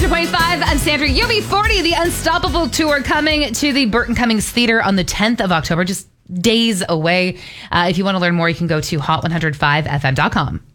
100.5. I'm Sandra. UB40, the Unstoppable Tour, coming to the Burton Cummings Theater on the 10th of October, just days away. If you want to learn more, you can go to hot105fm.com.